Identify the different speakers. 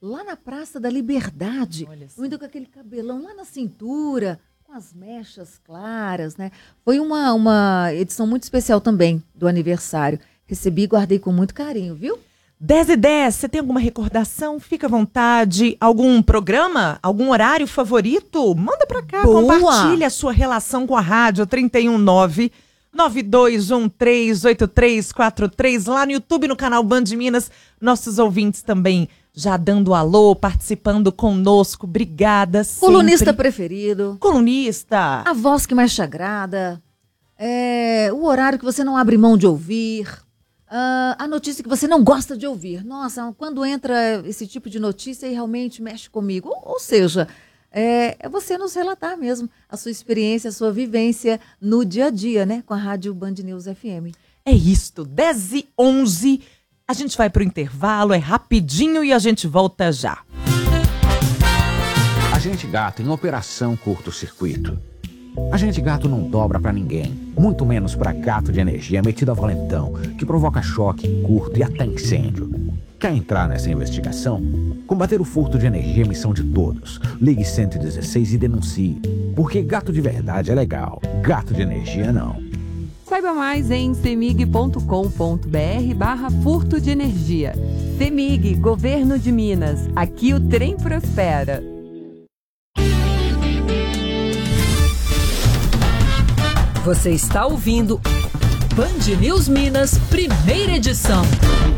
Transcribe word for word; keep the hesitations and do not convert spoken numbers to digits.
Speaker 1: lá na Praça da Liberdade.
Speaker 2: Olha só.
Speaker 1: Ainda com aquele cabelão lá na cintura, com as mechas claras, né? Foi uma, uma edição muito especial também do aniversário. Recebi e guardei com muito carinho, viu?
Speaker 2: dez e dez, você tem alguma recordação? Fica à vontade. Algum programa? Algum horário favorito? Manda pra cá,
Speaker 1: Boa!
Speaker 2: compartilha a sua relação com a rádio. Trinta e um, nove nove dois um três oito três quatro três, lá no YouTube, no canal Band Minas. Nossos ouvintes também já dando alô, participando conosco. Obrigada sempre.
Speaker 1: Colunista preferido.
Speaker 2: Colunista.
Speaker 1: A voz que mais te agrada. É, o horário que você não abre mão de ouvir. Uh, a notícia que você não gosta de ouvir. Nossa, quando entra esse tipo de notícia, aí realmente mexe comigo. Ou, ou seja, é, é você nos relatar mesmo a sua experiência, a sua vivência no dia a dia, né? Com a Rádio Band News F M.
Speaker 2: É isto, dez e onze. A gente vai pro intervalo, é rapidinho e a gente volta já.
Speaker 3: Agente Gato em operação curto-circuito. Agente Gato não dobra pra ninguém, muito menos pra gato de energia metido a valentão, que provoca choque, curto e até incêndio. Quer entrar nessa investigação? Combater o furto de energia é missão de todos. Ligue cento e dezesseis e denuncie. Porque gato de verdade é legal, gato de energia não.
Speaker 4: Saiba mais em cemig ponto com ponto br barra furto de energia. Cemig, Governo de Minas. Aqui o trem prospera.
Speaker 5: Você está ouvindo Band News Minas, primeira edição.